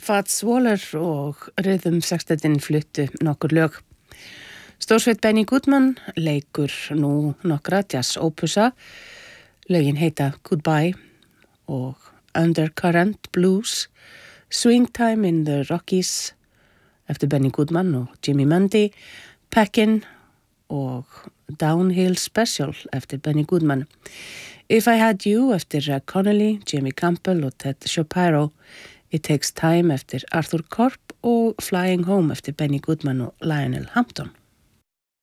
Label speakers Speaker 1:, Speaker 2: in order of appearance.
Speaker 1: Fats Waller og Rhythm Sextetin fluttu nokkur lög. Stórsveit Benny Goodman leikur nú nokkra jazz-ópusa. Lögin heita Goodbye og Undercurrent Blues, Swing Time in the Rockies eftir Benny Goodman og Jimmy Mundy, Peckin og Downhill Special eftir Benny Goodman. If I Had You eftir Connelly, Jimmy Campbell og Ted Shapiro, It Takes Time eftir Arthur Korp og Flying Home eftir Benny Goodman og Lionel Hampton.